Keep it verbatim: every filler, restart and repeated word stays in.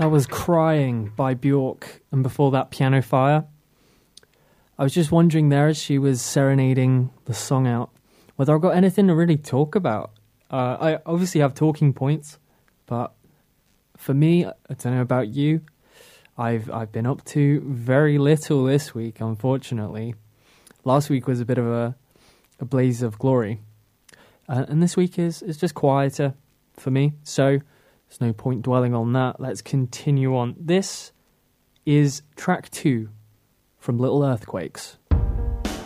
That was Crying by Bjork, and before that, Piano Fire. I was just wondering there as she was serenading the song out, whether I've got anything to really talk about. Uh, I obviously have talking points, but for me, I don't know about you, I've I've been up to very little this week, unfortunately. Last week was a bit of a, a blaze of glory, uh, and this week is, is just quieter for me, so there's no point dwelling on that. Let's continue on. This is track two from Little Earthquakes.